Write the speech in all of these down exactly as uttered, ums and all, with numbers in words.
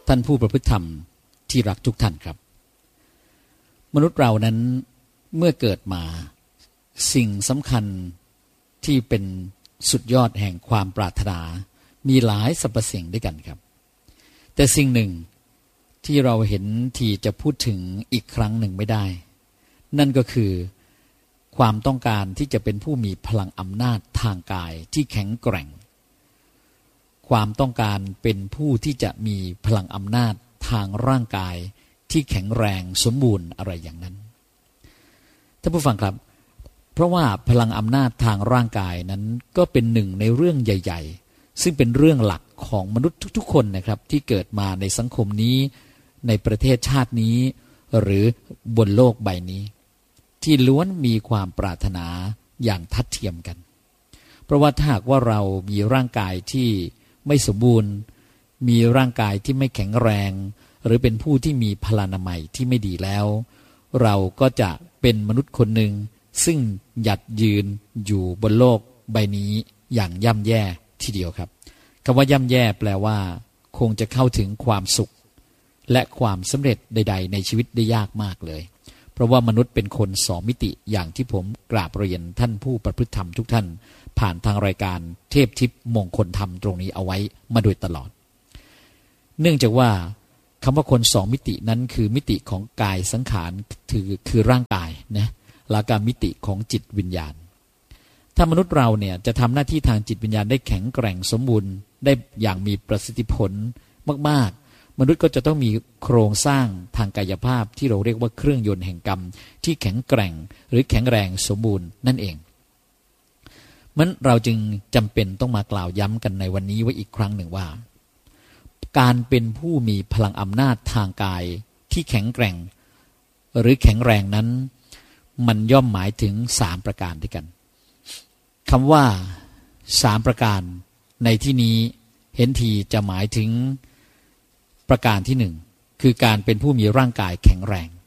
ท่านผู้ประพฤติธรรมที่รักทุกท่านครับมนุษย์เรานั้นเมื่อเกิดมาสิ่งสำคัญที่เป็นสุดยอดแห่งความปรารถนามีหลายสรรพสิ่งด้วยกันครับแต่สิ่งหนึ่งที่เราเห็นที่จะพูดถึงอีกครั้งหนึ่งไม่ได้นั่นก็คือความต้องการที่จะเป็นผู้มีพลังอำนาจทางกายที่แข็งแกร่งความต้องการเป็นผู้ที่จะมีพลังอำนาจทางร่างกายที่แข็งแรงสมบูรณ์อะไรอย่างนั้นท่านผู้ฟังครับเพราะว่าพลังอำนาจทางร่างกายนั้นก็เป็นหนึ่งในเรื่องใหญ่ๆซึ่งเป็นเรื่องหลักของมนุษย์ทุกๆคนนะครับที่เกิดมาในสังคมนี้ในประเทศชาตินี้หรือบนโลกใบนี้ที่ล้วนมีความปรารถนาอย่างทัดเทียมกันเพราะว่าถ้าหากว่าเรามีร่างกายที่ไม่สมบูรณ์มีร่างกายที่ไม่แข็งแรงหรือเป็นผู้ที่มีพลานามัยที่ไม่ดีแล้วเราก็จะเป็นมนุษย์คนหนึ่งซึ่งหยัดยืนอยู่บนโลกใบนี้อย่างย่ำแย่ทีเดียวครับคำว่าย่ำแย่แปลว่าคงจะเข้าถึงความสุขและความสำเร็จใดๆในชีวิตได้ยากมากเลยเพราะว่ามนุษย์เป็นคนสองมิติอย่างที่ผมกราบเรียนท่านผู้ประพฤติธรรมทุกท่านผ่านทางรายการเทพทิพย์มงคลธรรมตรงนี้เอาไว้มาโดยตลอดเนื่องจากว่าคำว่าคนสองมิตินั้นคือมิติของกายสังขารคือคือร่างกายนะแล้วก็มิติของจิตวิญญาณถ้ามนุษย์เราเนี่ยจะทำหน้าที่ทางจิตวิญญาณได้แข็งแกร่งสมบูรณ์ได้อย่างมีประสิทธิผลมากๆมนุษย์ก็จะต้องมีโครงสร้างทางกายภาพที่เราเรียกว่าเครื่องยนต์แห่งกรรมที่แข็งแกร่งหรือแข็งแรงสมบูรณ์นั่นเองมันเราจึงจำเป็นต้องมากล่าวย้ำกันในวันนี้ไว้อีกครั้งหนึ่งว่าการเป็นผู้มีพลังอำนาจทางกายที่แข็งแกร่งหรือแข็งแรงนั้นมันย่อมหมายถึงสามประการด้วยกันคำว่าสามประการในที่นี้เห็นทีจะหมายถึงประการที่หนึ่งคือการเป็นผู้มีร่างกายแข็งแรง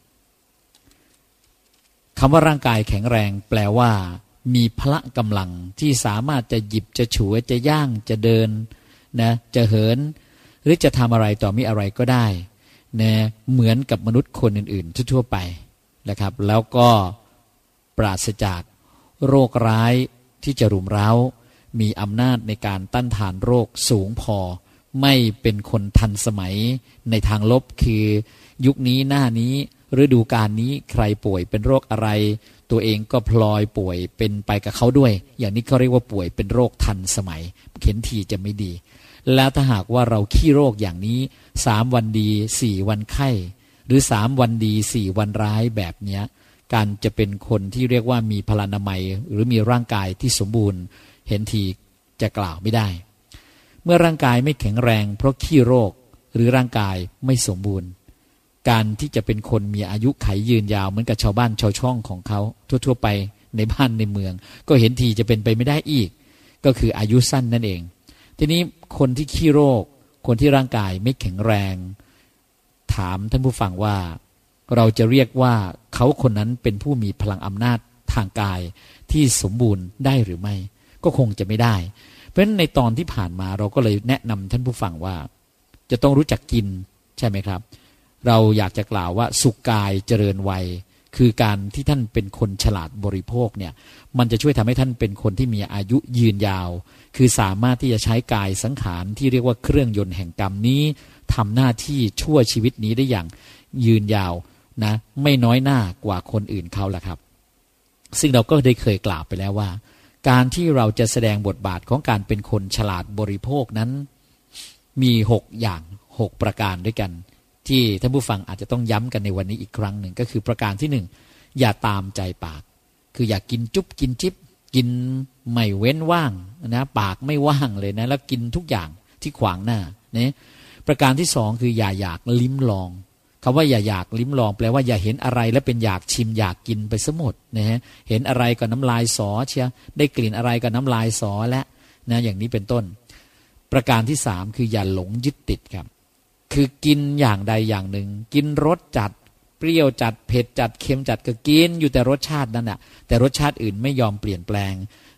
คำว่าร่างกายแข็งแรงแปลว่ามีพละกำลังที่สามารถจะหยิบจะฉวยจะย่างจะเดินนะจะเหินหรือจะทำอะไรต่อมีอะไรก็ได้นะเหมือนกับมนุษย์คนอื่นๆทั่วๆไปนะครับแล้วก็ปราศจากโรคร้ายที่จะรุมเร้ามีอำนาจในการต้านทานโรคสูงพอไม่เป็นคนทันสมัยในทางลบคือยุคนี้หน้านี้ฤดูกาลนี้ใครป่วยเป็นโรคอะไรตัวเองก็พลอยป่วยเป็นไปกับเขาด้วยอย่างนี้เขาเรียกว่าป่วยเป็นโรคทันสมัยเข็นทีจะไม่ดีแล้วถ้าหากว่าเราขี้โรคอย่างนี้สามวันดีสี่วันไข้หรือสามวันดีสี่วันร้ายแบบเนี้ยการจะเป็นคนที่เรียกว่ามีพลานามัยหรือมีร่างกายที่สมบูรณ์เห็นทีจะกล่าวไม่ได้เมื่อร่างกายไม่แข็งแรงเพราะขี้โรคหรือร่างกายไม่สมบูรณ์การที่จะเป็นคนมีอายุขัยยืนยาวเหมือนกับชาวบ้านชาวช่องของเขาทั่วๆไปในบ้านในเมืองก็เห็นทีจะเป็นไปไม่ได้อีกก็คืออายุสั้นนั่นเองทีนี้คนที่ขี้โรคคนที่ร่างกายไม่แข็งแรงถามท่านผู้ฟังว่าเราจะเรียกว่าเขาคนนั้นเป็นผู้มีพลังอำนาจทางกายที่สมบูรณ์ได้หรือไม่ก็คงจะไม่ได้เพราะฉะนั้นในตอนที่ผ่านมาเราก็เลยแนะนำท่านผู้ฟังว่าจะต้องรู้จักกินใช่ไหมครับเราอยากจะกล่าวว่าสุขกายเจริญวัยคือการที่ท่านเป็นคนฉลาดบริโภคเนี่ยมันจะช่วยทำให้ท่านเป็นคนที่มีอายุยืนยาวคือสามารถที่จะใช้กายสังขารที่เรียกว่าเครื่องยนต์แห่งกรรมนี้ทำหน้าที่ชั่วชีวิตนี้ได้อย่างยืนยาวนะไม่น้อยหน้ากว่าคนอื่นเขาแหละครับซึ่งเราก็ได้เคยกล่าวไปแล้วว่าการที่เราจะแสดงบทบาทของการเป็นคนฉลาดบริโภคนั้นมีหกอย่างหกประการด้วยกันที่ท่านผู้ฟังอาจจะต้องย้ำกันในวันนี้อีกครั้งหนึ่งก็คือประการที่หนึ่งอย่าตามใจปากคืออย่ากินจุ๊บกินจิ๊บกินไม่เว้นว่างนะปากไม่ว่างเลยนะแล้วกินทุกอย่างที่ขวางหน้าเนี่ยประการที่สองคืออย่าอยากลิ้มลองคำว่าอย่าอยากลิ้มลองแปลว่าอย่าเห็นอะไรแล้วเป็นอยากชิมอยากกินไปซะหมดนะฮะเห็นอะไรก็น้ำลายสอเชียได้กลิ่นอะไรก็น้ำลายสอและนะอย่างนี้เป็นต้นประการที่สามคืออย่าหลงยึดติดครับคือกินอย่างใดอย่างหนึ่งกินรสจัดเปรี้ยวจัดเผ็ดจัดเค็มจัดก็กินอยู่แต่รสชาตินั่นแหละแต่รสชาติอื่นไม่ยอมเปลี่ยนแปลง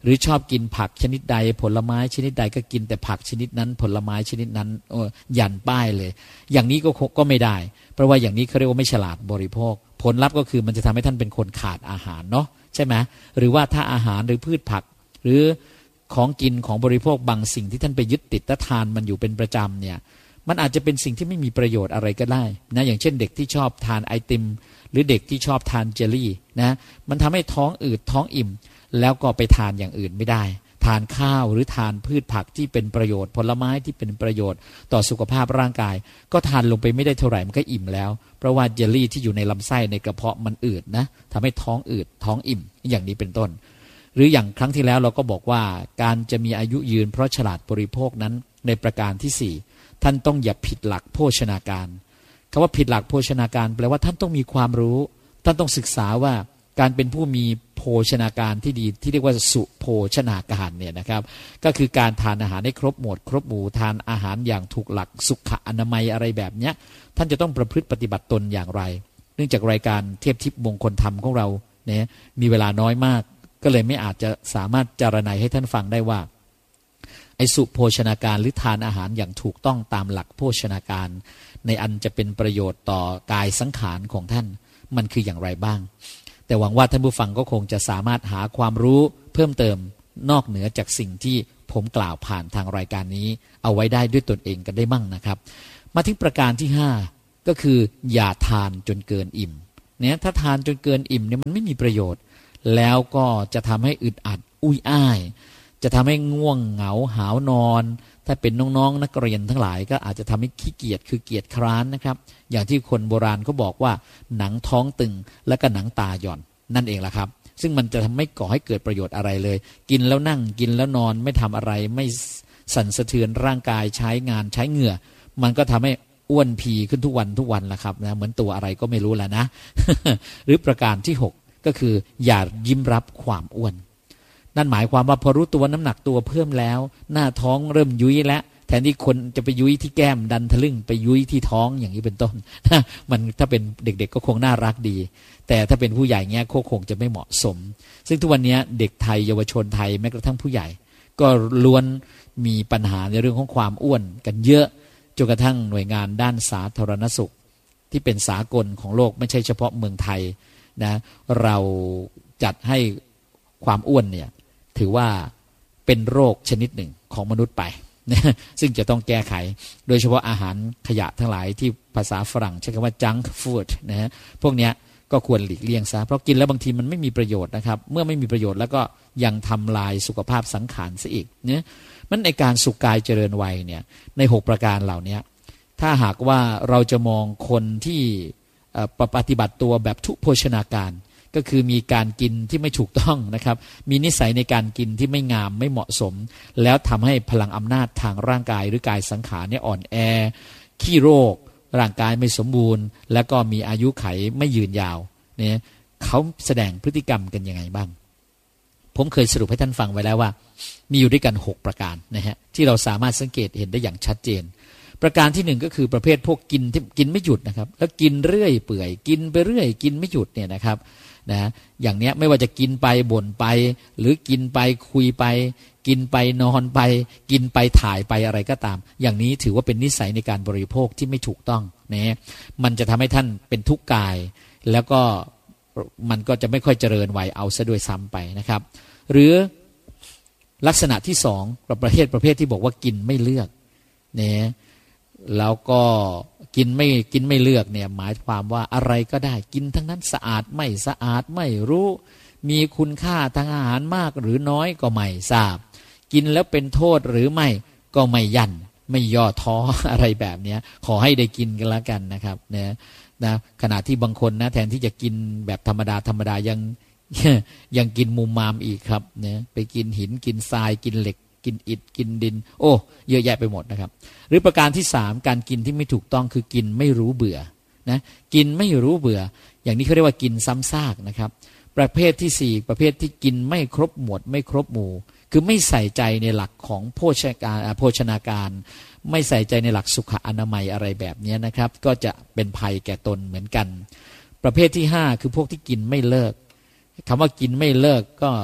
หรือชอบกินผักชนิดใดผลไม้ชนิดใดก็กินแต่ผักชนิดนั้นผลไม้ชนิดนั้นยันป้ายเลยอย่างนี้ก็ก็ไม่ได้เพราะว่าอย่างนี้เขาเรียกว่าไม่ฉลาดบริโภคผลลัพธ์ก็คือมันจะทำให้ท่านเป็นคนขาดอาหารเนาะใช่ไหมหรือว่าถ้าอาหารหรือพืชผักหรือของกินของบริโภคบางสิ่งที่ท่านไปยึดติดและทานมันอยู่เป็นประจำเนี่ยมันอาจจะเป็นสิ่งที่ไม่มีประโยชน์อะไรก็ได้นะอย่างเช่นเด็กที่ชอบทานไอติมหรือเด็กที่ชอบทานเจลลี่นะมันทำให้ท้องอืดท้องอิ่มแล้วก็ไปทานอย่างอื่นไม่ได้ทานข้าวหรือทานพืชผักที่เป็นประโยชน์ผลไม้ที่เป็นประโยชน์ต่อสุขภาพร่างกายก็ทานลงไปไม่ได้เท่าไหร่มันก็อิ่มแล้วเพราะว่าเจลลี่ที่อยู่ในลำไส้ในกระเพาะมันอืดนะทำให้ท้องอืดท้องอิ่มอย่างนี้เป็นต้นหรืออย่างครั้งที่แล้วเราก็บอกว่าการจะมีอายุยืนเพราะฉลาดบริโภคนั้นในประการที่สี่ท่านต้องอย่าผิดหลักโภชนาการคำว่าผิดหลักโภชนาการแปลว่าท่านต้องมีความรู้ท่านต้องศึกษาว่าการเป็นผู้มีโภชนาการที่ดีที่เรียกว่าสุโภชนาการเนี่ยนะครับก็คือการทานอาหารให้ครบหมดครบหมู่ทานอาหารอย่างถูกหลักสุขอนามัยอะไรแบบเนี้ยท่านจะต้องประพฤติปฏิบัติตนอย่างไรเนื่องจากรายการเทพทิพย์มงคลธรรมของเราเนี่ยมีเวลาน้อยมากก็เลยไม่อาจจะสามารถจารณัยให้ท่านฟังได้ว่าไอ้สุโภชนาการหรือทานอาหารอย่างถูกต้องตามหลักโภชนาการในอันจะเป็นประโยชน์ต่อกายสังขารของท่านมันคืออย่างไรบ้างแต่หวังว่าท่านผู้ฟังก็คงจะสามารถหาความรู้เพิ่มเติมนอกเหนือจากสิ่งที่ผมกล่าวผ่านทางรายการนี้เอาไว้ได้ด้วยตนเองกันได้มั่งนะครับมาถึงประการที่ห้าก็คืออย่าทานจนเกินอิ่มเนี่ยถ้าทานจนเกินอิ่มเนี่ยมันไม่มีประโยชน์แล้วก็จะทำให้อึดอัดอุ้ยอ้ายจะทำให้ง่วงเหงาหาวนอนถ้าเป็นน้องๆนักเรียนทั้งหลายก็อาจจะทำให้ขี้เกียจคือเกียจคร้านนะครับอย่างที่คนโบราณเขาบอกว่าหนังท้องตึงและก็หนังตาหย่อนนั่นเองล่ะครับซึ่งมันจะทำไม่ก่อให้เกิดประโยชน์อะไรเลยกินแล้วนั่งกินแล้วนอนไม่ทำอะไรไม่สั่นสะเทือนร่างกายใช้งานใช้เหงื่อมันก็ทำให้อ้วนพีขึ้นทุกวันทุกวันล่ะครับนะเหมือนตัวอะไรก็ไม่รู้แล้วนะ หรือประการที่หกก็คืออย่ายิ้มรับความอ้วนนั่นหมายความว่าพอรู้ตัวน้ำหนักตัวเพิ่มแล้วหน้าท้องเริ่มยุ้ยแล้วแทนที่คนจะไปยุ้ยที่แก้มดันทะลึ่งไปยุ้ยที่ท้องอย่างนี้เป็นต้นมันถ้าเป็นเด็กๆก็คงน่ารักดีแต่ถ้าเป็นผู้ใหญ่เงี้ยคงจะไม่เหมาะสมซึ่งทุกวันนี้เด็กไทยเยาวชนไทยแม้กระทั่งผู้ใหญ่ก็ล้วนมีปัญหาในเรื่องของความอ้วนกันเยอะจนกระทั่งหน่วยงานด้านสาธารณสุขที่เป็นสากลของโลกไม่ใช่เฉพาะเมืองไทยนะเราจัดให้ความอ้วนเนี่ยถือว่าเป็นโรคชนิดหนึ่งของมนุษย์ไปซึ่งจะต้องแก้ไขโดยเฉพาะอาหารขยะทั้งหลายที่ภาษาฝรั่งใช้คำว่า junk food นะฮะพวกเนี้ยก็ควรหลีกเลี่ยงซะเพราะกินแล้วบางทีมันไม่มีประโยชน์นะครับเมื่อไม่มีประโยชน์แล้วก็ยังทำลายสุขภาพสังขารซะอีกเนี่ยมันในการสุขกายเจริญวัยเนี่ยในหกประการเหล่านี้ถ้าหากว่าเราจะมองคนที่ปฏิบัติตัวแบบทุพโภชนาการก็คือมีการกินที่ไม่ถูกต้องนะครับมีนิสัยในการกินที่ไม่งามไม่เหมาะสมแล้วทำให้พลังอำนาจทางร่างกายหรือกายสังขารเนี่ยอ่อนแอขี้โรคร่างกายไม่สมบูรณ์แล้วก็มีอายุไขไม่ยืนยาวเนี่ยเขาแสดงพฤติกรรมกันยังไงบ้างผมเคยสรุปให้ท่านฟังไว้แล้วว่ามีอยู่ด้วยกันหกประการนะฮะที่เราสามารถสังเกตเห็นได้อย่างชัดเจนประการที่หนึ่งก็คือประเภทพวกกินที่กินไม่หยุดนะครับแล้วกินเรื่อยเปื่อยกินไปเรื่อยกินไม่หยุดเนี่ยนะครับนะอย่างเนี้ยไม่ว่าจะกินไปบ่นไปหรือกินไปคุยไปกินไปนอนไปกินไปถ่ายไปอะไรก็ตามอย่างนี้ถือว่าเป็นนิสัยในการบริโภคที่ไม่ถูกต้องนะมันจะทำให้ท่านเป็นทุกข์กายแล้วก็มันก็จะไม่ค่อยเจริญวัยเอาซะด้วยซ้ำไปนะครับหรือลักษณะที่สองประเภทประเภทที่บอกว่ากินไม่เลือกเนี่ยแล้วก็กินไม่กินไม่เลือกเนี่ยหมายความว่าอะไรก็ได้กินทั้งนั้นสะอาดไม่สะอาดไม่รู้มีคุณค่าทางอาหารมากหรือน้อยก็ไม่ทราบกินแล้วเป็นโทษหรือไม่ก็ไม่ยันไม่ย่อท้ออะไรแบบนี้ขอให้ได้กินกันแล้วกันนะครับเนี่ยนะขณะที่บางคนนะแทนที่จะกินแบบธรรมดาธรรมดายังยังกินมุมมามอีกครับเนี่ยไปกินหินกินทรายกินเหล็กกินอิฐกินดินโอ้เยอะแยะไปหมดนะครับหรือประการที่สามการกินที่ไม่ถูกต้องคือกินไม่รู้เบื่อนะกินไม่รู้เบื่ออย่างนี้เขาเรียกว่ากินซ้ำซากนะครับประเภทที่สี่ประเภทที่กินไม่ครบหมวดไม่ครบหมู่คือไม่ใส่ใจในหลักของโภชนาการโภชนาการไม่ใส่ใจในหลักสุขอนามัยอะไรแบบนี้นะครับก็จะเป็นภัยแก่ตนเหมือนกันประเภทที่ห้าคือพวกที่กินไม่เลิกคำว่ากินไม่เลิกก็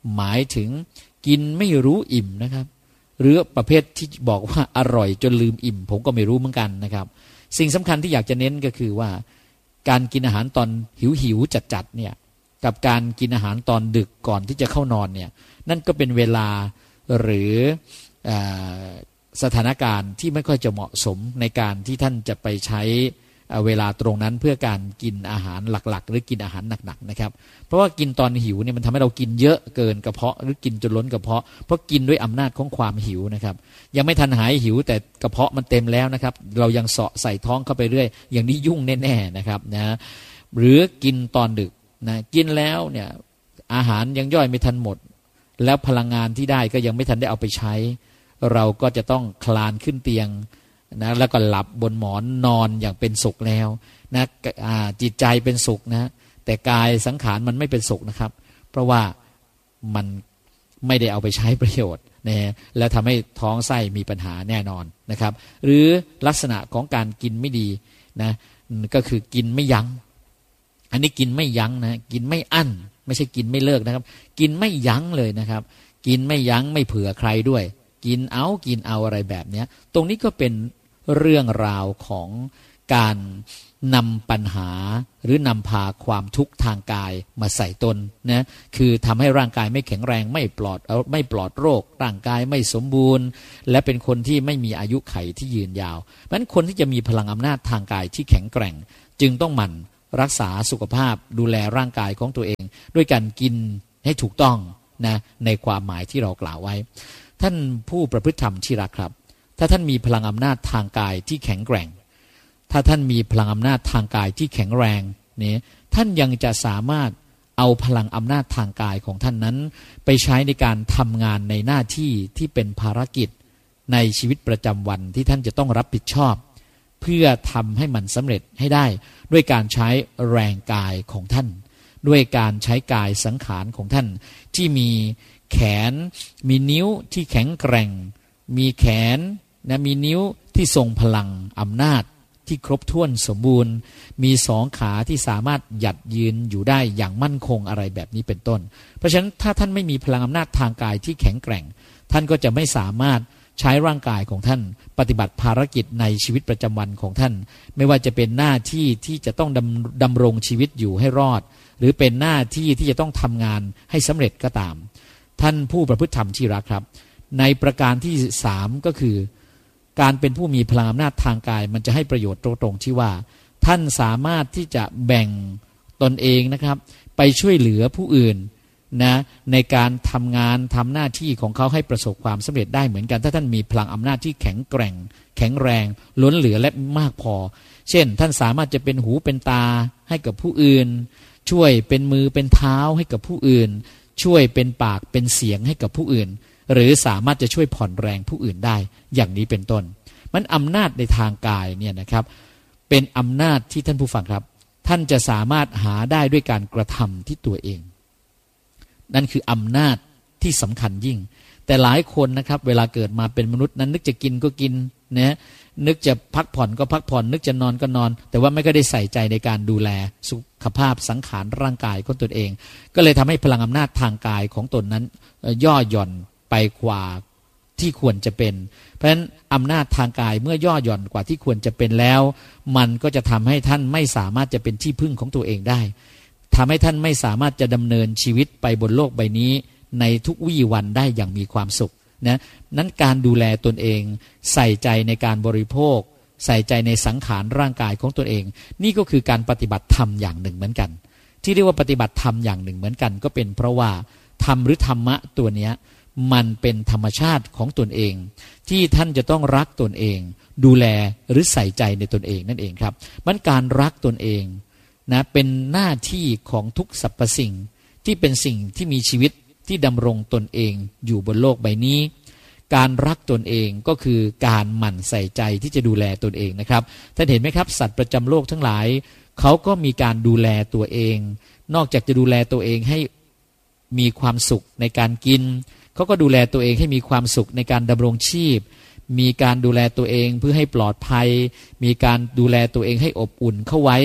หมายถึงกินไม่รู้อิ่มนะครับหรือประเภทที่บอกว่าอร่อยจนลืมอิ่มผมก็ไม่รู้เหมือนกันนะครับสิ่งสำคัญที่อยากจะเน้นก็คือว่าการกินอาหารตอนหิวหิวจัดๆเนี่ยกับการกินอาหารตอนดึกก่อนที่จะเข้านอนเนี่ยนั่นก็เป็นเวลาหรือสถานการณ์ที่ไม่ค่อยจะเหมาะสมในการที่ท่านจะไปใช้เวลาตรงนั้นเพื่อการกินอาหารหลักๆหรือกินอาหารหนักๆนะครับเพราะว่ากินตอนหิวเนี่ยมันทำให้เรากินเยอะเกินกระเพาะหรือกินจนล้นกระเพาะเพราะกินด้วยอำนาจของความหิวนะครับยังไม่ทันหายหิวแต่กระเพาะมันเต็มแล้วนะครับเรายังเสาะใส่ท้องเข้าไปเรื่อยอย่างนี้ยุ่งแน่ๆนะครับนะหรือกินตอนดึกนะกินแล้วเนี่ยอาหารยังย่อยไม่ทันหมดแล้วพลังงานที่ได้ก็ยังไม่ทันได้เอาไปใช้เราก็จะต้องคลานขึ้นเตียงนะแล้วก็หลับบนหมอนนอนอย่างเป็นสุขแล้วนะจิตใจเป็นสุขนะแต่กายสังขารมันไม่เป็นสุขนะครับเพราะว่ามันไม่ได้เอาไปใช้ประโยชน์นะแล้วทำให้ท้องไส้มีปัญหาแน่นอนนะครับหรือลักษณะของการกินไม่ดีนะก็คือกินไม่ยั้งอันนี้กินไม่ยั้งนะกินไม่อั้นไม่ใช่กินไม่เลิกนะครับกินไม่ยั้งเลยนะครับกินไม่ยั้งไม่เผื่อใครด้วยกินเอากินเอาอะไรแบบนี้ตรงนี้ก็เป็นเรื่องราวของการนำปัญหาหรือนำพาความทุกข์ทางกายมาใส่ตนนะคือทำให้ร่างกายไม่แข็งแรงไม่ปลอดไม่ปลอดโรคร่างกายไม่สมบูรณ์และเป็นคนที่ไม่มีอายุไขที่ยืนยาวเพราะฉะนั้นคนที่จะมีพลังอำนาจทางกายที่แข็งแกร่งจึงต้องหมั่นรักษาสุขภาพดูแลร่างกายของตัวเองด้วยการกินให้ถูกต้องนะในความหมายที่เรากล่าวไว้ท่านผู้ประพฤติธรรมที่รักครับถ้าท่านมีพลังอำนาจทางกายที่แข็งแกร่งถ้าท่านมีพลังอำนาจทางกายที่แข็งแรงเนี่ยท่านยังจะสามารถเอาพลังอำนาจทางกายของท่านนั้นไปใช้ในการทำงานในหน้าที่ที่เป็นภารกิจในชีวิตประจำวันที่ท่านจะต้องรับผิดชอบเพื่อทำให้มันสำเร็จให้ได้ด้วยการใช้แรงกายของท่านด้วยการใช้กายสังขารของท่านที่มีแขนมีนิ้วที่แข็งแกร่งมีแขนนะมีนิ้วที่ทรงพลังอำนาจที่ครบถ้วนสมบูรณ์มีสองขาที่สามารถหยัดยืนอยู่ได้อย่างมั่นคงอะไรแบบนี้เป็นต้นเพราะฉะนั้นถ้าท่านไม่มีพลังอำนาจทางกายที่แข็งแกร่งท่านก็จะไม่สามารถใช้ร่างกายของท่านปฏิบัติภารกิจในชีวิตประจำวันของท่านไม่ว่าจะเป็นหน้าที่ที่จะต้องดำดำรงชีวิตอยู่ให้รอดหรือเป็นหน้าที่ที่จะต้องทำงานให้สำเร็จก็ตามท่านผู้ประพฤติธรรมที่รักครับในประการที่สามก็คือการเป็นผู้มีพลังอำนาจทางกายมันจะให้ประโยชน์ตรงๆที่ว่าท่านสามารถที่จะแบ่งตนเองนะครับไปช่วยเหลือผู้อื่นนะในการทำงานทำหน้าที่ของเขาให้ประสบความสำเร็จได้เหมือนกันถ้าท่านมีพลังอำนาจที่แข็งแกร่งแข็งแรงล้นเหลือและมากพอเช่นท่านสามารถจะเป็นหูเป็นตาให้กับผู้อื่นช่วยเป็นมือเป็นเท้าให้กับผู้อื่นช่วยเป็นปากเป็นเสียงให้กับผู้อื่นหรือสามารถจะช่วยผ่อนแรงผู้อื่นได้อย่างนี้เป็นต้นมันอำนาจในทางกายเนี่ยนะครับเป็นอำนาจที่ท่านผู้ฟังครับท่านจะสามารถหาได้ด้วยการกระทำที่ตัวเองนั่นคืออำนาจที่สำคัญยิ่งแต่หลายคนนะครับเวลาเกิดมาเป็นมนุษย์นั้นนึกจะกินก็กินนะนึกจะพักผ่อนก็พักผ่อนนึกจะนอนก็นอนแต่ว่าไม่ก็ได้ใส่ใจในการดูแลสุขภาพสังขารร่างกายของตนเองก็เลยทำให้พลังอำนาจทางกายของตนนั้นย่อหย่อนไปกว่าที่ควรจะเป็นเพราะฉะนั้นอำนาจทางกายเมื่อย่อหย่อนกว่าที่ควรจะเป็นแล้วมันก็จะทำให้ท่านไม่สามารถจะเป็นที่พึ่งของตัวเองได้ทำให้ท่านไม่สามารถจะดำเนินชีวิตไปบนโลกใบนี้ในทุกวี่วันได้อย่างมีความสุขนะนั้นการดูแลตนเองใส่ใจในการบริโภคใส่ใจในสังขารร่างกายของตนเองนี่ก็คือการปฏิบัติธรรมอย่างหนึ่งเหมือนกันที่เรียกว่าปฏิบัติธรรมอย่างหนึ่งเหมือนกันก็เป็นเพราะว่าธรรมหรือธรรมะตัวเนี้ยมันเป็นธรรมชาติของตนเองที่ท่านจะต้องรักตนเองดูแลหรือใส่ใจในตนเองนั่นเองครับมันการรักตนเองนะเป็นหน้าที่ของทุกสรรพสิ่งที่เป็นสิ่งที่มีชีวิตที่ดำรงตนเองอยู่บนโลกใบนี้การรักตนเองก็คือการหมั่นใส่ใจที่จะดูแลตนเองนะครับท่านเห็นไหมครับสัตว์ประจำโลกทั้งหลายเขาก็มีการดูแลตัวเองนอกจากจะดูแลตัวเองให้มีความสุขในการกินเขาก็ดูแลตัวเองให้มีความสุขในการดำรงชีพมีการดูแลตัวเองเพื่อให้ปลอดภัยมีการดูแลตัวเองให้อบอุ่นเข้าไว้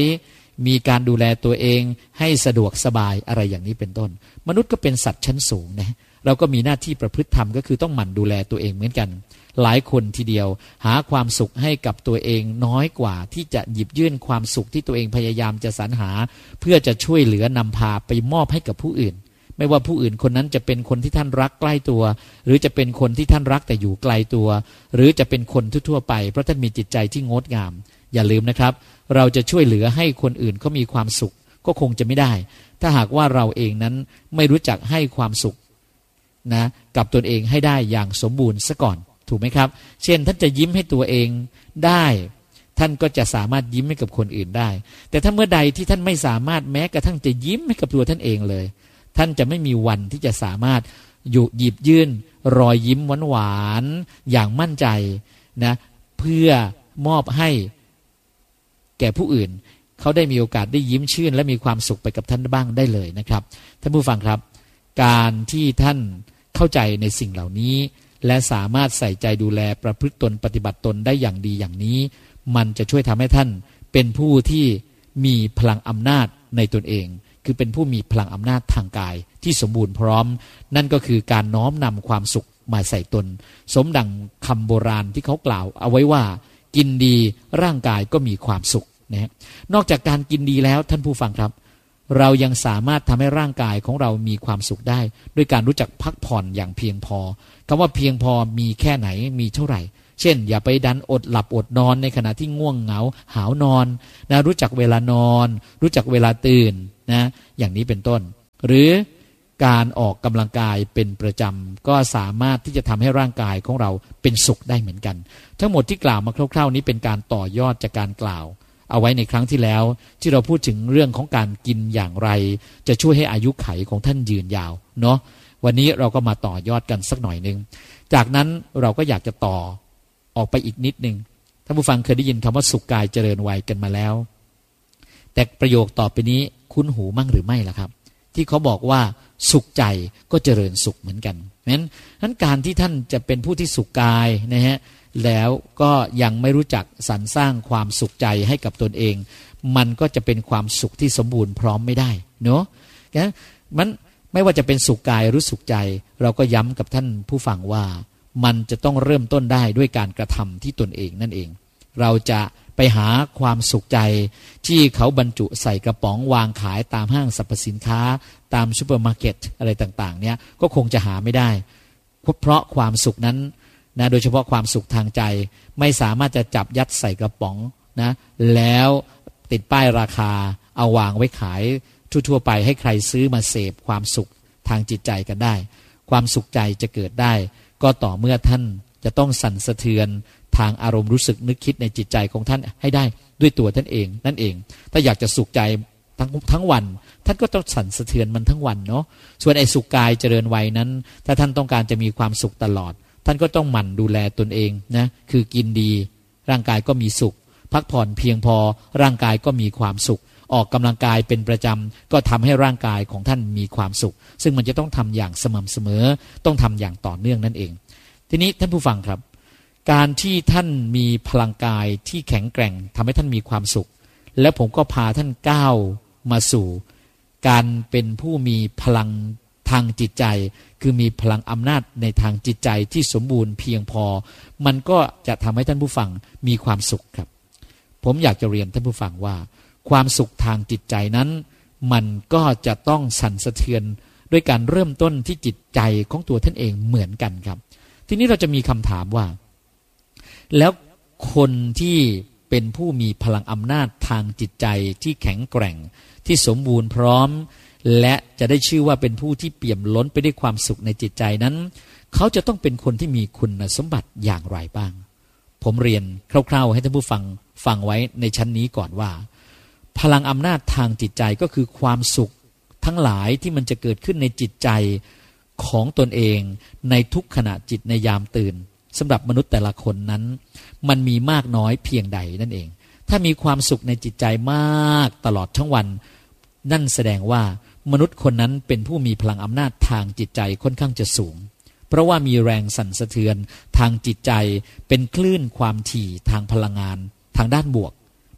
มีการดูแลตัวเองให้สะดวกสบายอะไรอย่างนี้เป็นต้นมนุษย์ก็เป็นสัตว์ชั้นสูงนะเราก็มีหน้าที่ประพฤติธรรมก็คือต้องหมั่นดูแลตัวเองเหมือนกันหลายคนทีเดียวหาความสุขให้กับตัวเองน้อยกว่าที่จะหยิบยื่นความสุขที่ตัวเองพยายามจะสรรหาเพื่อจะช่วยเหลือนำพาไปมอบให้กับผู้อื่นไม่ว่าผู้อื่นคนนั้นจะเป็นคนที่ท่านรักใกล้ตัวหรือจะเป็นคนที่ท่านรักแต่อยู่ไกลตัวหรือจะเป็นคนทั่วๆไปเพราะท่านมีจิตใจที่งดงามอย่าลืมนะครับเราจะช่วยเหลือให้คนอื่นเขามีความสุขก็คงจะไม่ได้ถ้าหากว่าเราเองนั้นไม่รู้จักให้ความสุขนะกับตนเองให้ได้อย่างสมบูรณ์ซะก่อนถูกไหมครับเช่นท่านจะยิ้มให้ตัวเองได้ท่านก็จะสามารถยิ้มให้กับคนอื่นได้แต่ถ้าเมื่อใดที่ท่านไม่สามารถแม้กระทั่งจะยิ้มให้กับตัวท่านเองเลยท่านจะไม่มีวันที่จะสามารถอยู่หยิบยื่นรอยยิ้มหวานๆอย่างมั่นใจนะเพื่อมอบให้แก่ผู้อื่นเขาได้มีโอกาสได้ยิ้มชื่นและมีความสุขไปกับท่านบ้างได้เลยนะครับท่านผู้ฟังครับการที่ท่านเข้าใจในสิ่งเหล่านี้และสามารถใส่ใจดูแลประพฤติตนปฏิบัติตนได้อย่างดีอย่างนี้มันจะช่วยทำให้ท่านเป็นผู้ที่มีพลังอำนาจในตนเองคือเป็นผู้มีพลังอำนาจทางกายที่สมบูรณ์พร้อมนั่นก็คือการน้อมนำความสุขมาใส่ตนสมดังคำโบราณที่เขากล่าวเอาไว้ว่ากินดีร่างกายก็มีความสุขนะนอกจากการกินดีแล้วท่านผู้ฟังครับเรายังสามารถทำให้ร่างกายของเรามีความสุขได้ด้วยการรู้จักพักผ่อนอย่างเพียงพอคำว่าเพียงพอมีแค่ไหนมีเท่าไหร่เช่นอย่าไปดันอดหลับอดนอนในขณะที่ง่วงเหงาหาวนอนนะรู้จักเวลานอนรู้จักเวลาตื่นนะอย่างนี้เป็นต้นหรือการออกกำลังกายเป็นประจำก็สามารถที่จะทำให้ร่างกายของเราเป็นสุขได้เหมือนกันทั้งหมดที่กล่าวมาคร่าวๆนี้เป็นการต่อยอดจากการกล่าวเอาไว้ในครั้งที่แล้วที่เราพูดถึงเรื่องของการกินอย่างไรจะช่วยให้อายุไขของท่านยืนยาวเนาะวันนี้เราก็มาต่อยอดกันสักหน่อยนึงจากนั้นเราก็อยากจะต่อออกไปอีกนิดนึงท่านผู้ฟังเคยได้ยินคำว่าสุขกายเจริญวัยกันมาแล้วแต่ประโยคต่อไปนี้คุ้นหูมั่งหรือไม่ล่ะครับที่เขาบอกว่าสุขใจก็เจริญสุขเหมือนกันเพราะฉะนั้นการที่ท่านจะเป็นผู้ที่สุขกายนะฮะแล้วก็ยังไม่รู้จักสรรสร้างความสุขใจให้กับตนเองมันก็จะเป็นความสุขที่สมบูรณ์พร้อมไม่ได้เนาะนะมันไม่ว่าจะเป็นสุขกายหรือสุขใจเราก็ย้ำกับท่านผู้ฟังว่ามันจะต้องเริ่มต้นได้ด้วยการกระทำที่ตนเองนั่นเองเราจะไปหาความสุขใจที่เขาบรรจุใส่กระป๋องวางขายตามห้างสรรพสินค้าตามซูเปอร์มาร์เก็ตอะไรต่างๆเนี่ยก็คงจะหาไม่ได้เพราะความสุขนั้นนะโดยเฉพาะความสุขทางใจไม่สามารถจะจับยัดใส่กระป๋องนะแล้วติดป้ายราคาเอาวางไว้ขายทั่วๆไปให้ใครซื้อมาเสพความสุขทางจิตใจกันได้ความสุขใจจะเกิดได้ก็ต่อเมื่อท่านจะต้องสั่นสะเทือนทางอารมณ์รู้สึกนึกคิดในจิตใจของท่านให้ได้ด้วยตัวท่านเองนั่นเองถ้าอยากจะสุขใจทั้งทั้งวันท่านก็ต้องสั่นสะเทือนมันทั้งวันเนาะส่วนไอ้สุขกายเจริญวัยนั้นถ้าท่านต้องการจะมีความสุขตลอดท่านก็ต้องหมั่นดูแลตนเองนะคือกินดีร่างกายก็มีสุขพักผ่อนเพียงพอร่างกายก็มีความสุขออกกำลังกายเป็นประจำก็ทำให้ร่างกายของท่านมีความสุขซึ่งมันจะต้องทำอย่างสม่ำเสมอต้องทำอย่างต่อเนื่องนั่นเองทีนี้ท่านผู้ฟังครับการที่ท่านมีพลังกายที่แข็งแกร่งทำให้ท่านมีความสุขและผมก็พาท่านก้าวมาสู่การเป็นผู้มีพลังทางจิตใจคือมีพลังอำนาจในทางจิตใจที่สมบูรณ์เพียงพอมันก็จะทำให้ท่านผู้ฟังมีความสุขครับผมอยากจะเรียนท่านผู้ฟังว่าความสุขทางจิตใจนั้นมันก็จะต้องสั่นสะเทือนด้วยการเริ่มต้นที่จิตใจของตัวท่านเองเหมือนกันครับทีนี้เราจะมีคำถามว่าแล้วคนที่เป็นผู้มีพลังอำนาจทางจิตใจที่แข็งแกร่งที่สมบูรณ์พร้อมและจะได้ชื่อว่าเป็นผู้ที่เปี่ยมล้นไปด้วยความสุขในจิตใจนั้นเขาจะต้องเป็นคนที่มีคุณสมบัติอย่างไรบ้างผมเรียนคร่าวๆให้ท่านผู้ฟังฟังไว้ในชั้นนี้ก่อนว่าพลังอำนาจทางจิตใจก็คือความสุขทั้งหลายที่มันจะเกิดขึ้นในจิตใจของตนเองในทุกขณะจิตในยามตื่นสำหรับมนุษย์แต่ละคนนั้นมันมีมากน้อยเพียงใดนั่นเองถ้ามีความสุขในจิตใจมากตลอดทั้งวันนั่นแสดงว่ามนุษย์คนนั้นเป็นผู้มีพลังอำนาจทางจิตใจค่อนข้างจะสูงเพราะว่ามีแรงสั่นสะเทือนทางจิตใจเป็นคลื่นความถี่ทางพลังงานทางด้านบวก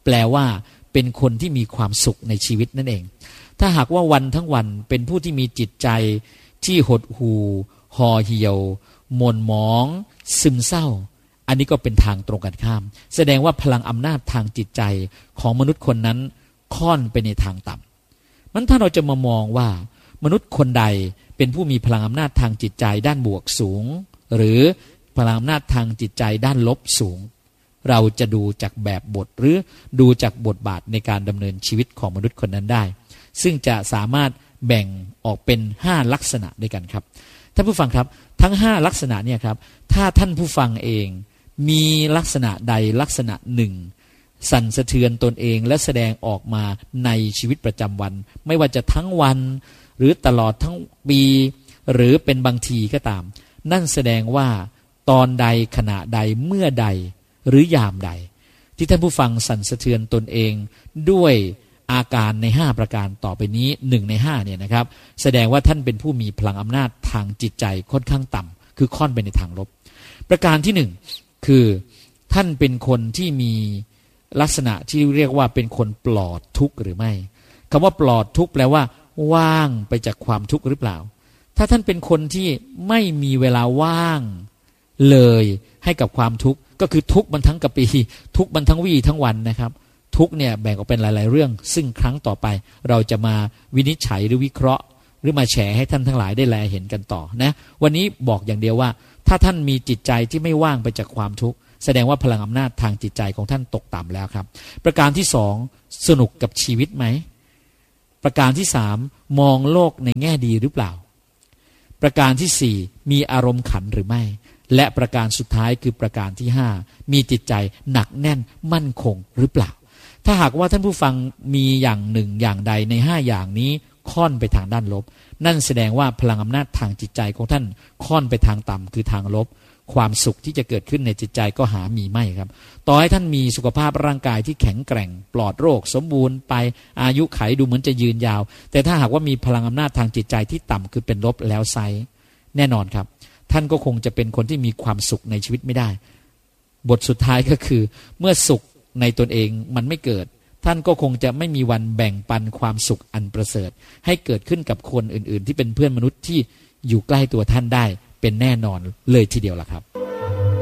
แปลว่าเป็นคนที่มีความสุขในชีวิตนั่นเองถ้าหากว่าวันทั้งวันเป็นผู้ที่มีจิตใจที่หดหู่ห่อเหี่ยวหม่นหมองซึมเศร้าอันนี้ก็เป็นทางตรงกันข้ามแสดงว่าพลังอำนาจทางจิตใจของมนุษย์คนนั้นค่อนไปในทางต่ำมันถ้าเราจะมามองว่ามนุษย์คนใดเป็นผู้มีพลังอำนาจทางจิตใจด้านบวกสูงหรือพลังอำนาจทางจิตใจด้านลบสูงเราจะดูจากแบบบทหรือดูจากบทบาทในการดำเนินชีวิตของมนุษย์คนนั้นได้ซึ่งจะสามารถแบ่งออกเป็นห้าลักษณะด้วยกันครับท่านผู้ฟังครับทั้งห้าลักษณะเนี่ยครับถ้าท่านผู้ฟังเองมีลักษณะใดลักษณะหนึ่งสั่นสะเทือนตนเองและแสดงออกมาในชีวิตประจำวันไม่ว่าจะทั้งวันหรือตลอดทั้งปีหรือเป็นบางทีก็ตามนั่นแสดงว่าตอนใดขณะใดเมื่อใดหรือยามใดที่ท่านผู้ฟังสั่นสะเทือนตนเองด้วยอาการในห้าประการต่อไปนี้หนึ่งในห้าเนี่ยนะครับแสดงว่าท่านเป็นผู้มีพลังอำนาจทางจิตใจค่อนข้างต่ำคือค่อนไปในทางลบประการที่หนึ่งคือท่านเป็นคนที่มีลักษณะที่เรียกว่าเป็นคนปลอดทุกข์หรือไม่คำว่าปลอดทุกข์แปลว่าว่างไปจากความทุกข์หรือเปล่าถ้าท่านเป็นคนที่ไม่มีเวลาว่างเลยให้กับความทุกข์ก็คือทุกข์มันทั้งกะปีทุกข์มันทั้งวี่ทั้งวันนะครับทุกข์เนี่ยแบ่งออกเป็นหลายๆเรื่องซึ่งครั้งต่อไปเราจะมาวินิจฉัยหรือวิเคราะห์หรือมาแชร์ให้ท่านทั้งหลายได้แลเห็นกันต่อนะวันนี้บอกอย่างเดียวว่าถ้าท่านมีจิตใจที่ไม่ว่างไปจากความทุกข์แสดงว่าพลังอำนาจทางจิตใจของท่านตกต่ำแล้วครับประการที่สองสนุกกับชีวิตไหมประการที่สามมองโลกในแง่ดีหรือเปล่าประการที่สี่มีอารมณ์ขันหรือไม่และประการสุดท้ายคือประการที่ห้ามีจิตใจหนักแน่นมั่นคงหรือเปล่าถ้าหากว่าท่านผู้ฟังมีอย่างหนึ่งอย่างใดในห้าอย่างนี้ค่อนไปทางด้านลบนั่นแสดงว่าพลังอำนาจทางจิตใจของท่านค่อนไปทางต่ำคือทางลบความสุขที่จะเกิดขึ้นในจิตใจก็หามีไม่ครับต่อให้ท่านมีสุขภาพร่างกายที่แข็งแกร่งปลอดโรคสมบูรณ์ไปอายุขัยดูเหมือนจะยืนยาวแต่ถ้าหากว่ามีพลังอำนาจทางจิตใจที่ต่ำคือเป็นลบแล้วไซแน่นอนครับท่านก็คงจะเป็นคนที่มีความสุขในชีวิตไม่ได้บทสุดท้ายก็คือเมื่อสุขในตนเองมันไม่เกิดท่านก็คงจะไม่มีวันแบ่งปันความสุขอันประเสริฐให้เกิดขึ้นกับคนอื่นๆที่เป็นเพื่อนมนุษย์ที่อยู่ใกล้ตัวท่านได้เป็นแน่นอนเลยทีเดียวล่ะครับ